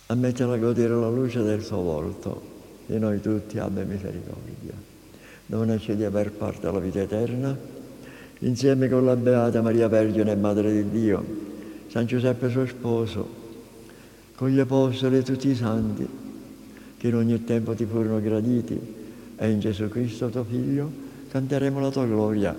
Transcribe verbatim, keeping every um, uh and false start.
ammettela a godere la luce del suo volto, di noi tutti abbia misericordia. Donaci di aver parte alla vita eterna, insieme con la Beata Maria Vergine e Madre di Dio, San Giuseppe suo sposo, con gli Apostoli e tutti i Santi, che in ogni tempo ti furono graditi, e in Gesù Cristo tuo Figlio canteremo la tua gloria.